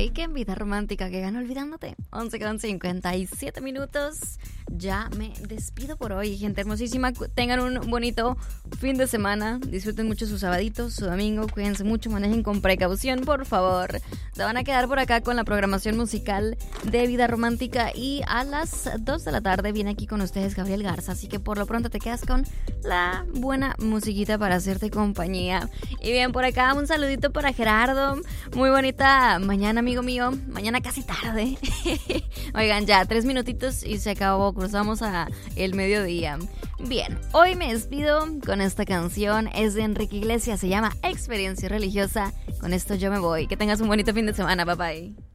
Y que en Vida Romántica que gano olvidándote. 11:57. Ya me despido por hoy, gente hermosísima. Tengan un bonito fin de semana. Disfruten mucho su sabadito, su domingo. Cuídense mucho, manejen con precaución, por favor. Se van a quedar por acá con la programación musical de Vida Romántica. Y a las 2 de la tarde viene aquí con ustedes Gabriel Garza. Así que por lo pronto te quedas con la buena musiquita para hacerte compañía. Y bien, por acá un saludito para Gerardo. Muy bonita mañana, amigo mío. Mañana casi tarde. Oigan, ya 3 minutitos y se acabó. Cruzamos a el mediodía. Bien, hoy me despido con esta canción. Es de Enrique Iglesias. Se llama Experiencia Religiosa. Con esto yo me voy. Que tengas un bonito fin de semana. Bye bye.